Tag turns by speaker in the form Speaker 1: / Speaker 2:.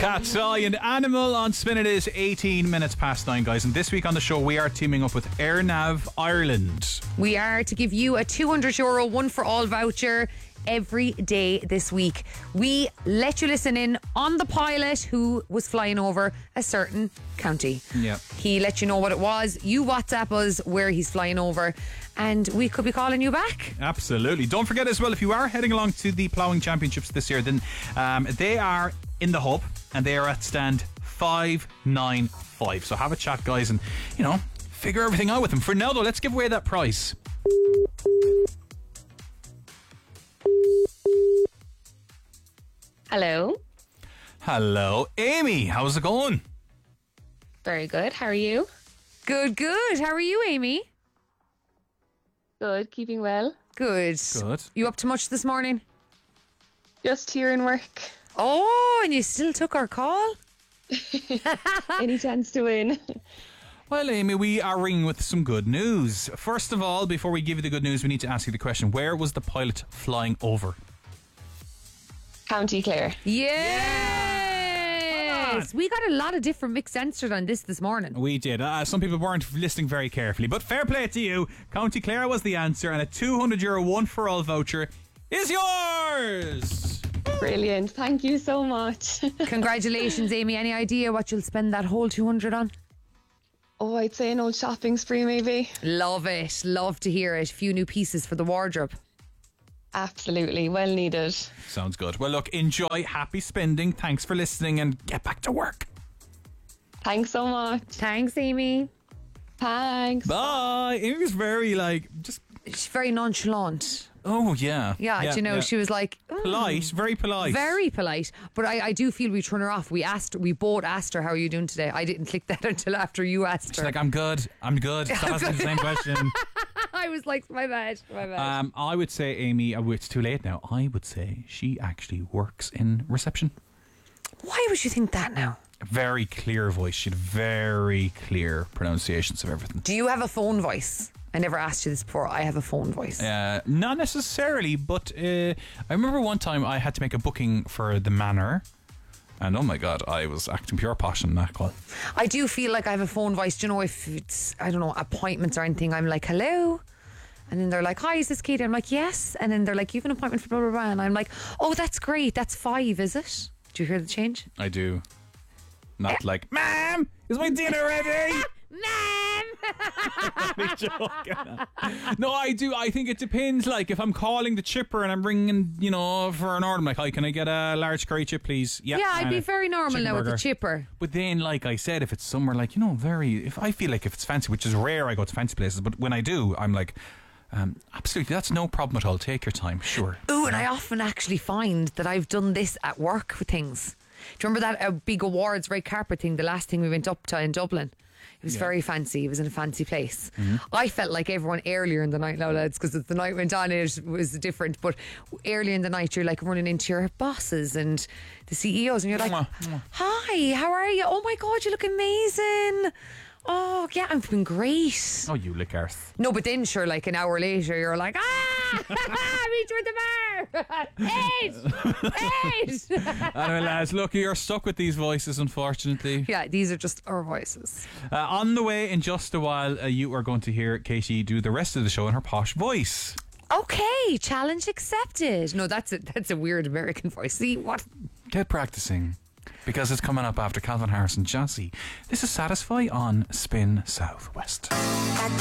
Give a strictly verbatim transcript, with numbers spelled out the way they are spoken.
Speaker 1: Cat's Eye and Animal on Spin. It is eighteen minutes past nine, guys. And this week on the show, we are teaming up with AirNav Ireland.
Speaker 2: We are to give you a two hundred euro one for all voucher every day this week. We let you listen in on the pilot who was flying over a certain county.
Speaker 1: Yeah.
Speaker 2: He let you know what it was. You WhatsApp us where he's flying over, and we could be calling you back.
Speaker 1: Absolutely. Don't forget as well, if you are heading along to the Ploughing Championships this year, then um, they are in the hub and they are at stand five nine five. So have a chat, guys, and, you know, figure everything out with them. For now, though, let's give away that prize.
Speaker 3: Hello.
Speaker 1: Hello, Amy. How's it going?
Speaker 3: Very good. How are you?
Speaker 2: Good, good. How are you, Amy?
Speaker 3: Good. Keeping well.
Speaker 2: Good.
Speaker 1: Good.
Speaker 2: You up to much this morning?
Speaker 3: Just here in work.
Speaker 2: Oh, and you still took our call?
Speaker 3: Any chance to win?
Speaker 1: Well, Amy, we are ringing with some good news. First of all, before we give you the good news, we need to ask you the question. Where was the pilot flying over?
Speaker 3: County Clare.
Speaker 2: Yes! We got a lot of different mixed answers on this this morning.
Speaker 1: We did. Uh, some people weren't listening very carefully, but fair play to you. County Clare was the answer, and a two hundred euro one for all voucher is yours.
Speaker 3: Brilliant. Thank you so much.
Speaker 2: Congratulations, Amy. Any idea what you'll spend that whole two hundred on?
Speaker 3: Oh, I'd say an old shopping spree maybe.
Speaker 2: Love it. Love to hear it. A few new pieces for the wardrobe.
Speaker 3: Absolutely. Well needed.
Speaker 1: Sounds good. Well, look, enjoy. Happy spending. Thanks for listening and get back to work.
Speaker 3: Thanks so much.
Speaker 2: Thanks, Amy.
Speaker 3: Thanks.
Speaker 1: Bye. Amy was very, like, just...
Speaker 2: She's very nonchalant.
Speaker 1: Oh, yeah.
Speaker 2: Yeah, do you know,
Speaker 1: yeah.
Speaker 2: she was like... mm,
Speaker 1: Polite. Very polite.
Speaker 2: Very polite. But I, I do feel we turn her off. We asked, we both asked her, how are you doing today? I didn't click that until after you asked
Speaker 1: She's
Speaker 2: her.
Speaker 1: like, I'm good. I'm good. Stop asking the same question.
Speaker 2: I was like, my bad, my bad.
Speaker 1: Um, I would say, Amy, oh, it's too late now. I would say she actually works in reception.
Speaker 2: Why would you think that now?
Speaker 1: Very clear voice. She had very clear pronunciations of everything.
Speaker 2: Do you have a phone voice? I never asked you this before. I have a phone voice.
Speaker 1: Uh, not necessarily, but uh, I remember one time I had to make a booking for the Manor, and oh my god, I was acting pure posh on that call.
Speaker 2: I do feel like I have a phone voice. Do you know, if it's, I don't know, appointments or anything, I'm like, hello. And then they're like, hi, is this Katie? I'm like, yes. And then they're like, you have an appointment for blah, blah, blah. And I'm like, oh, that's great. That's five, is it? Do you hear the change?
Speaker 1: I do. Not like, ma'am, is my dinner ready?
Speaker 2: Ma'am!
Speaker 1: No, I do. I think it depends. Like, if I'm calling the chipper and I'm ringing, you know, for an order, I'm like, hi, can I get a large curry chip, please?
Speaker 2: Yeah, I'd be very normal now with the chipper.
Speaker 1: But then, like I said, if it's somewhere like, you know, very, if I feel like if it's fancy, which is rare, I go to fancy places, but when I do, I'm like, um, absolutely, that's no problem at all. Take your time, sure.
Speaker 2: Ooh, and I often actually find that I've done this at work with things. Do you remember that uh, big awards red carpet thing, the last thing we went up to in Dublin? It was yeah. very fancy. It was in a fancy place. Mm-hmm. I felt like everyone earlier in the night, now lads, because as the night went on, it was different. But earlier in the night, you're like running into your bosses and the C E Os, and you're like, hi, how are you? Oh my God, you look amazing. Oh, yeah, I've been great.
Speaker 1: Oh, you lick arse.
Speaker 2: No, but then, sure, like an hour later, you're like, ah, meet you at the bar. Eight, eight.
Speaker 1: Anyway, lads, look, you're stuck with these voices, unfortunately.
Speaker 2: Yeah, these are just our voices.
Speaker 1: Uh, on the way, in just a while, uh, you are going to hear Katie do the rest of the show in her posh voice.
Speaker 2: Okay, challenge accepted. No, that's a, that's a weird American voice. See, what?
Speaker 1: Get practicing. Because it's coming up after Calvin Harris and Jossie. This is Satisfy on Spin Southwest.